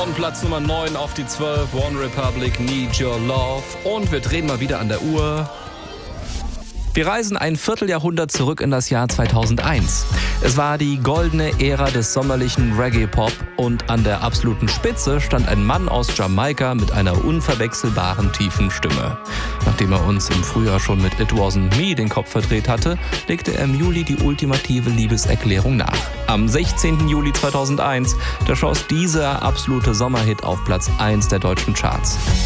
Von Platz Nummer 9 auf die 12, One Republic, Need Your Love. Und wir drehen mal wieder an der Uhr. Wir reisen ein Vierteljahrhundert zurück in das Jahr 2001. Es war die goldene Ära des sommerlichen Reggae-Pop und an der absoluten Spitze stand ein Mann aus Jamaika mit einer unverwechselbaren tiefen Stimme. Nachdem er uns im Frühjahr schon mit It Wasn't Me den Kopf verdreht hatte, legte er im Juli die ultimative Liebeserklärung nach. Am 16. Juli 2001, da schoss dieser absolute Sommerhit auf Platz 1 der deutschen Charts.